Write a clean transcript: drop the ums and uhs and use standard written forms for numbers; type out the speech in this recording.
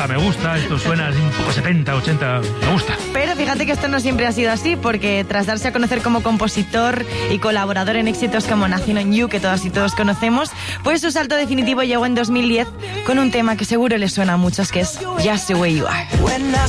me gusta, esto suena un poco 70, 80, me gusta. Pero fíjate que esto no siempre ha sido así, porque tras darse a conocer como compositor y colaborador en éxitos como Nothing on You, que todas y todos conocemos, pues su salto definitivo llegó en 2010 con un tema que seguro les suena a muchos, que es Just the Way You Are.